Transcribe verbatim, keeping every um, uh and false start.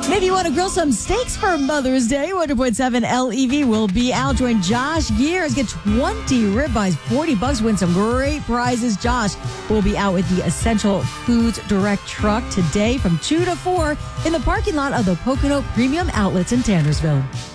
Maybe you want to grill some steaks for Mother's Day. one hundred point seven L E V will be out. Join Josh Gears. Get twenty ribeyes, forty bucks. Win some great prizes. Josh will be out with the Essential Foods Direct truck today from two to four in the parking lot of the Pocono Premium Outlets in Tannersville.